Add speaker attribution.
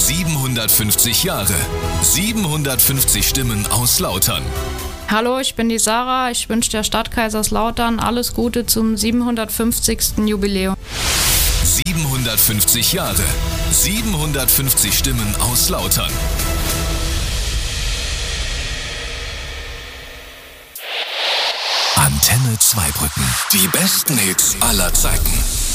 Speaker 1: 750 Jahre, 750 Stimmen aus Lautern.
Speaker 2: Hallo, ich bin die Sarah. Ich wünsche der Stadt Kaiserslautern alles Gute zum 750. Jubiläum.
Speaker 1: 750 Jahre, 750 Stimmen aus Lautern. Antenne Zweibrücken. Die besten Hits aller Zeiten.